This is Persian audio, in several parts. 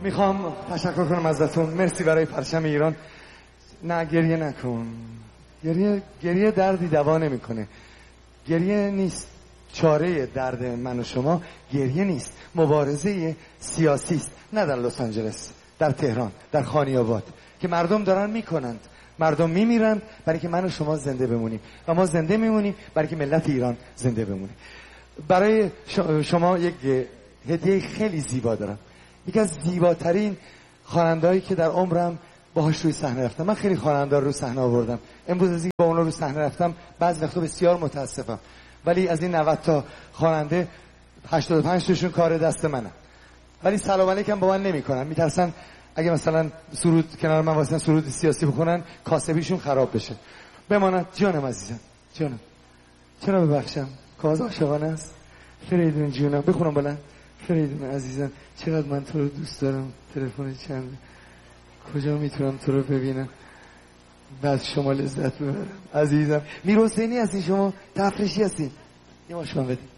میخوام تشکر کنم ازتون. مرسی برای پرچم ایران. نه گریه نکن. گریه دردی دوا نمیکنه. گریه نیست چاره درد من و شما. گریه نیست مبارزه سیاسی است، نه در لس آنجلس، در تهران، در خانیاباد که مردم دارن میکنند. مردم میمیرند برای که من و شما زنده بمونیم و ما زنده میمونیم برای که ملت ایران زنده بمونه. برای شما یک هدیه خیلی زیبا دارم. یکی از زیباترین خواننده‌هایی که در عمرم باهاش روی صحنه رفتم. من خیلی خواننده رو صحنه آوردم. امروز از این با اون رو صحنه رفتم بعضی وقتا بسیار متاسفم، ولی از این 90 تا خواننده 85 تاشون کار دست منه، ولی سلام علیکم با من نمی‌کنن. میترسن اگه مثلا سرود کنار من واسه سرود سیاسی بخونن کاسبیشون خراب بشه. بماند جانم عزیزم، جانم. چرا ببخشم؟ کاز عاشقانه است. فریدون جونم بخونم بلند. فریدون عزیزم چقدر من تو رو دوست دارم. تلفن چنده؟ کجا میتونم تو رو ببینم بعد شما لذت ببرم؟ عزیزم میر حسینی هستی شما؟ تفریشی هستی؟ یه ماچ من بدید.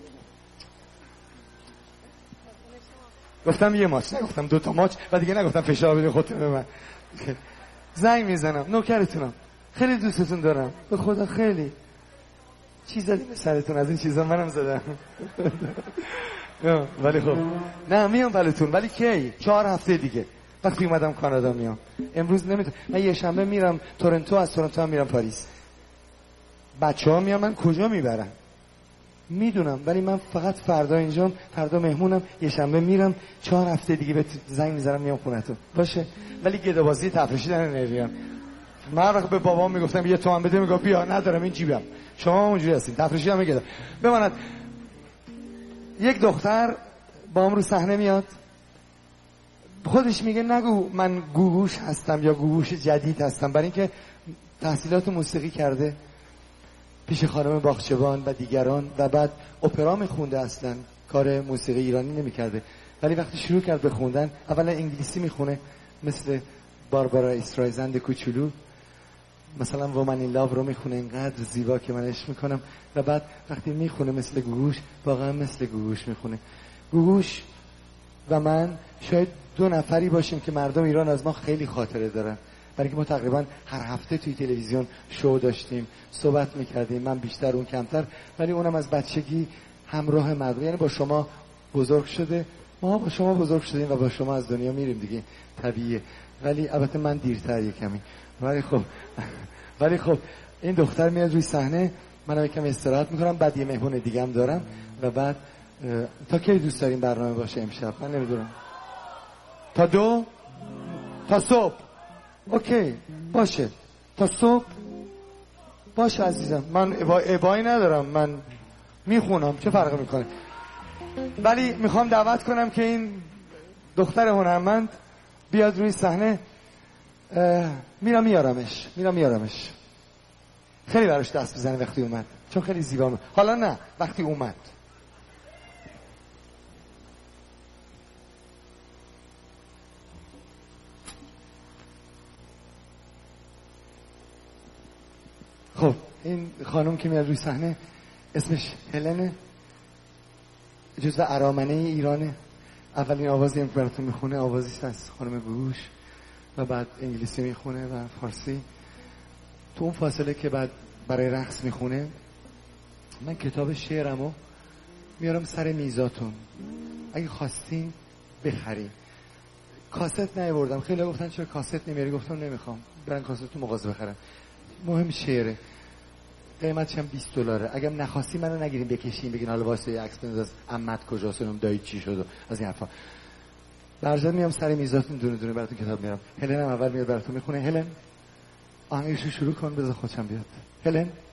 گفتم یه ماچ، نگفتم 2 تا ماچ و دیگه نگفتم فشار بده خودت به من. زنگ میزنم نوکرتونم. خیلی دوستتون دارم به خدا. خیلی چی زدی به سرتون؟ از این چیزا منم زدم. ولی خب نه میام بلتون. ولی کی؟ 4 هفته دیگه وقتی اومدم کانادا میام. امروز نمیتونم. من یه شنبه میرم تورنتو، از تورنتو هم میرم پاریس. بچه‌ها میان من کجا میبرن میدونم، ولی من فقط فردا اینجام، فردا مهمونم، یه شنبه میرم، 4 هفته دیگه به زنگ میزنم میام خونتون باشه. ولی گدابازی تفریشی در نریان. من وقت به بابام میگفتم یه تومن بده، میگفت بیا ندارم این جیبم. شما اونجوری هستین تفریشی هم میگه. بماند یک دختر با هم رو صحنه میاد، خودش میگه نگو من گوگوش هستم یا گوگوش جدید هستم، برای اینکه تحصیلات موسیقی کرده پیش خانم باغچبان و دیگران و بعد اپرا میخونده. اصلا کار موسیقی ایرانی نمیکرده، ولی وقتی شروع کرد به خوندن اولا انگلیسی میخونه مثل باربارا استرایزند کوچولو، مثلا وومن این لاو رو میخونه اینقدر زیبا که من عشق میکنم، و بعد وقتی میخونه مثل گوگوش واقعا مثل گوگوش میخونه. گوگوش و من شاید 2 نفری باشیم که مردم ایران از ما خیلی خاطره دارن، برای که ما تقریبا هر هفته توی تلویزیون شو داشتیم، صحبت میکردیم، من بیشتر اون کمتر، ولی اونم از بچگی همراه مردم، یعنی با شما بزرگ شده، ما با شما بزرگ شدیم و با شما از دنیا میریم دیگه، طبیعیه. ولی البته من دیرتر یکمی، ولی خب این دختر میاد روی صحنه، منم یکم استراحت میکنم، بعد یه مهمون دیگه هم دارم و بعد تا کی دوست داریم برنامه باشه امشب؟ من نمیدونم. تا 2 تا صبح. اوکی باشه تا صبح باشه عزیزم. من ابایی ندارم، من میخونم، چه فرقی میکنه. ولی میخوام دعوت کنم که این دختر هنرمند بیاد روی صحنه. میرم میارمش. خیلی براش دست بزنه وقتی اومد، چون خیلی زیبا. حالا نه، وقتی اومد. خب این خانم که میاد روی صحنه اسمش هلنه، جزو ارامنه ایرانه. اولین آوازی هم براتون میخونه آوازی از خانم گوگوش و بعد انگلیسی میخونه و فارسی. تو اون فاصله که بعد برای رقص میخونه، من کتاب شعرمو میارم سر میزاتون، اگه خواستین بخرین. کاست نیاوردم، خیلی گفتن چرا کاست نمیاری، گفتم نمیخوام، برن کاست تو مغازه بخرن. مهم شعره، قیمتش هم $20. اگه نخواستی منو نگیرین بکشین بگین حالا واسه یه عکس بنداز عمت کجاست، اونم دایی چی شد و از این حرفا. برجا میام سر میزاتون دونه دونه براتون کتاب میارم. هلن هم اول میاد براتون میخونه. هلن آهنگشو شروع کن، بذار خودم بیاد. هلن